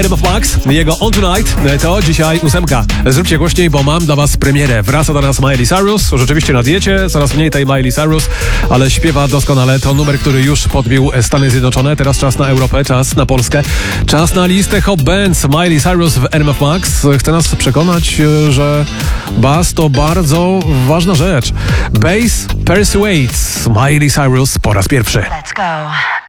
RMF Max, jego On Tonight, to dzisiaj 8. Zróbcie głośniej, bo mam dla was premierę. Wraca do nas Miley Cyrus, rzeczywiście na diecie, coraz mniej tej Miley Cyrus, ale śpiewa doskonale. To numer, który już podbił Stany Zjednoczone. Teraz czas na Europę, czas na Polskę, czas na listę Hot Bands. Miley Cyrus w RMF Max chce nas przekonać, że bass to bardzo ważna rzecz. Bass persuades. Miley Cyrus po raz pierwszy. Let's go.